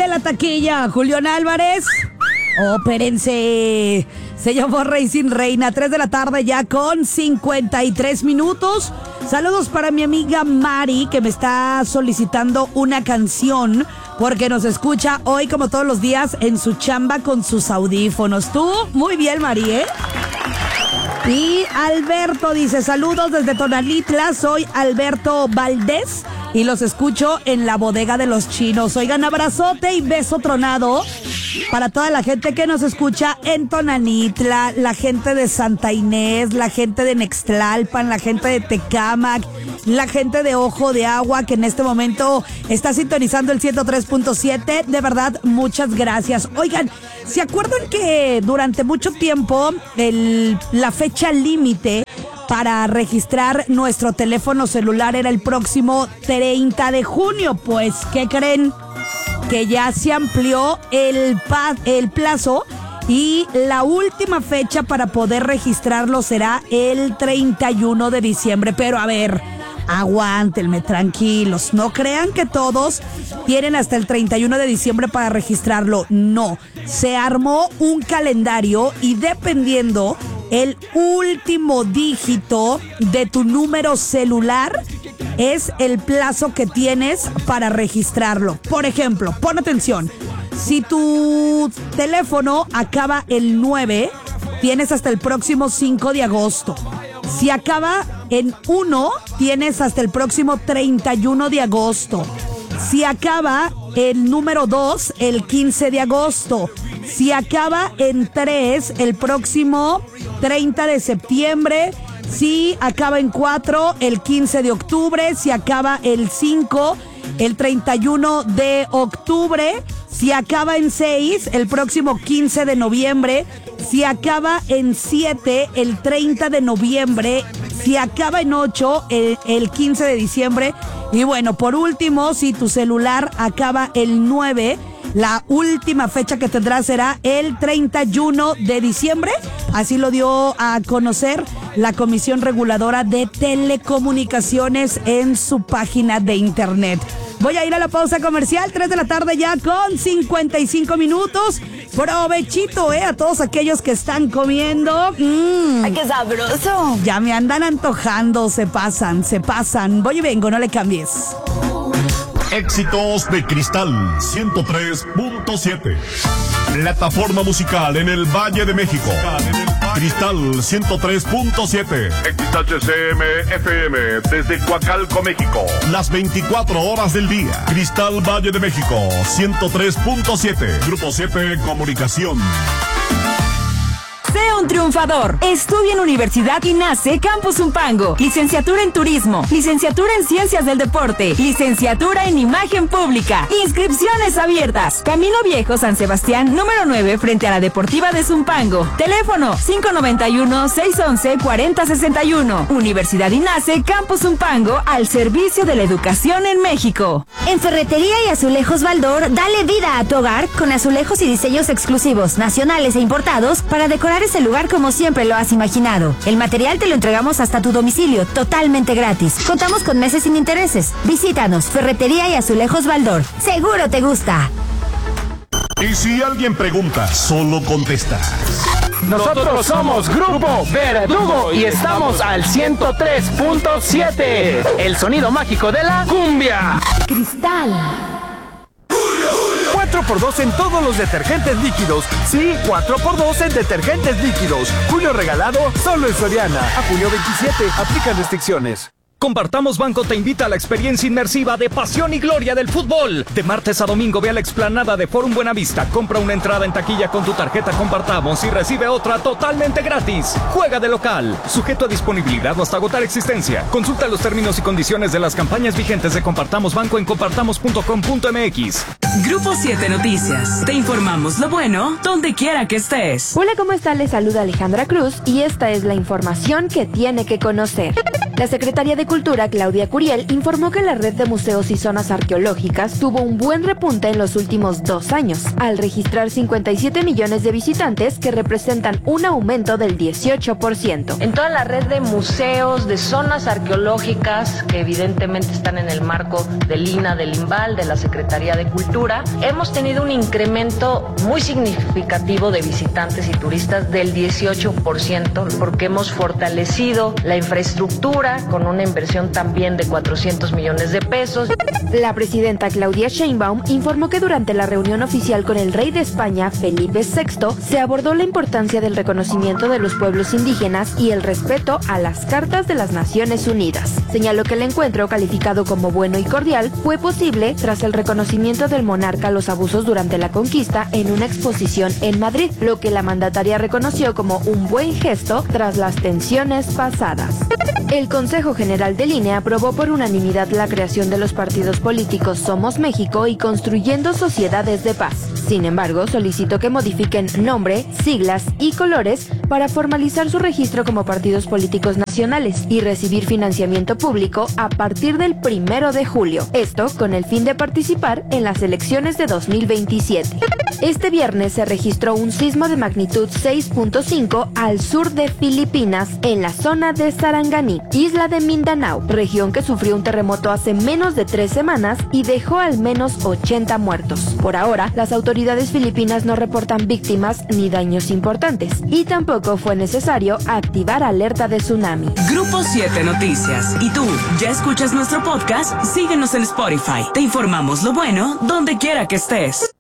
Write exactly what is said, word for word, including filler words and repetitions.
la taquilla, Julián Álvarez. Opérense. Se llamó Racing Reina, tres de la tarde ya con cincuenta y tres minutos. Saludos para mi amiga Mari, que me está solicitando una canción porque nos escucha hoy como todos los días en su chamba con sus audífonos. Tú, muy bien, Mari, ¿eh? Y Alberto dice, saludos desde Tonalitla, soy Alberto Valdés y los escucho en la bodega de los chinos. Oigan, abrazote y beso tronado para toda la gente que nos escucha en Tonalitla, la gente de Santa Inés, la gente de Nextlalpan, la gente de Tecámac, la gente de Ojo de Agua que en este momento está sintonizando el ciento tres punto siete. De verdad, muchas gracias. Oigan, ¿se acuerdan que durante mucho tiempo el, la fecha límite para registrar nuestro teléfono celular era el próximo treinta de junio? Pues, ¿qué creen? Que ya se amplió el, pa- el plazo y la última fecha para poder registrarlo será el treinta y uno de diciembre. Pero a ver, aguántenme, tranquilos. No crean que todos tienen hasta el treinta y uno de diciembre para registrarlo. No, se armó un calendario y dependiendo el último dígito de tu número celular es el plazo que tienes para registrarlo. Por ejemplo, pon atención, si tu teléfono acaba el nueve, tienes hasta el próximo cinco de agosto. Si acaba en uno, tienes hasta el próximo treinta y uno de agosto. Si acaba el número dos, el quince de agosto. Si acaba en tres, el próximo treinta de septiembre. Si acaba en cuatro, el quince de octubre. Si acaba el cinco, el treinta y uno de octubre. Si acaba en seis, el próximo quince de noviembre. Si acaba en siete, el treinta de noviembre. Si acaba en ocho, el, el quince de diciembre. Y bueno, por último, si tu celular acaba el nueve, la última fecha que tendrás será el treinta y uno de diciembre. Así lo dio a conocer la Comisión Reguladora de Telecomunicaciones en su página de internet. Voy a ir a la pausa comercial, tres de la tarde ya con cincuenta y cinco minutos. Provechito, eh, a todos aquellos que están comiendo. Mm. ¡Ay, qué sabroso! Ya me andan antojando, se pasan, se pasan. Voy y vengo, no le cambies. Éxitos de Cristal ciento tres punto siete. Plataforma musical en el Valle de México. Cristal ciento tres punto siete. X H C M F M desde Coacalco, México. Las veinticuatro horas del día. Cristal Valle de México ciento tres punto siete. Grupo siete Comunicación. Sé un triunfador. Estudia en Universidad INACE Campus Zumpango. Licenciatura en Turismo. Licenciatura en Ciencias del Deporte. Licenciatura en Imagen Pública. Inscripciones abiertas. Camino Viejo San Sebastián, número nueve, frente a la Deportiva de Zumpango. Teléfono cinco nueve uno, seis once, cuarenta sesenta y uno. Universidad INACE Campus Zumpango, al servicio de la educación en México. En Ferretería y Azulejos Baldor, dale vida a tu hogar con azulejos y diseños exclusivos, nacionales e importados para decorar ese lugar como siempre lo has imaginado. El material te lo entregamos hasta tu domicilio, totalmente gratis. Contamos con meses sin intereses. Visítanos, Ferretería y Azulejos Baldor. Seguro te gusta. Y si alguien pregunta, solo contesta. Nosotros somos Grupo Verdugo y estamos al ciento tres punto siete. El sonido mágico de la cumbia. Cristal. cuatro por dos en todos los detergentes líquidos. Sí, cuatro por dos en detergentes líquidos. Julio regalado solo en Soriana. A junio veintisiete. Aplican restricciones. Compartamos Banco te invita a la experiencia inmersiva de pasión y gloria del fútbol. De martes a domingo ve a la explanada de Forum Buenavista, compra una entrada en taquilla con tu tarjeta Compartamos y recibe otra totalmente gratis. Juega de local, sujeto a disponibilidad o hasta agotar existencia. Consulta los términos y condiciones de las campañas vigentes de Compartamos Banco en compartamos punto com punto m x. Grupo siete Noticias. Te informamos lo bueno donde quiera que estés. Hola, ¿cómo está? Les saluda Alejandra Cruz y esta es la información que tiene que conocer. La secretaria de Cultura, Claudia Curiel, informó que la red de museos y zonas arqueológicas tuvo un buen repunte en los últimos dos años, al registrar cincuenta y siete millones de visitantes que representan un aumento del dieciocho por ciento. En toda la red de museos, de zonas arqueológicas, que evidentemente están en el marco del I N A, del INVAL, de la Secretaría de Cultura, hemos tenido un incremento muy significativo de visitantes y turistas del dieciocho por ciento, porque hemos fortalecido la infraestructura con una inversión también de cuatrocientos millones de pesos. La presidenta Claudia Sheinbaum informó que durante la reunión oficial con el rey de España, Felipe sexto, se abordó la importancia del reconocimiento de los pueblos indígenas y el respeto a las cartas de las Naciones Unidas. Señaló que el encuentro, calificado como bueno y cordial, fue posible tras el reconocimiento del monarca a los abusos durante la conquista en una exposición en Madrid, lo que la mandataria reconoció como un buen gesto tras las tensiones pasadas. El Consejo General del I N E aprobó por unanimidad la creación de los partidos políticos Somos México y Construyendo Sociedades de Paz. Sin embargo, solicitó que modifiquen nombre, siglas y colores para formalizar su registro como partidos políticos nacionales y recibir financiamiento público a partir del primero de julio. Esto con el fin de participar en las elecciones de dos mil veintisiete. Este viernes se registró un sismo de magnitud seis punto cinco al sur de Filipinas, en la zona de Sarangani, isla de Mindanao, región que sufrió un terremoto hace menos de tres semanas y dejó al menos ochenta muertos. Por ahora, las autoridades filipinas no reportan víctimas ni daños importantes, y tampoco fue necesario activar alerta de tsunami. Grupo siete Noticias. ¿Y tú, ya escuchas nuestro podcast? Síguenos en Spotify. Te informamos lo bueno donde quiera que estés.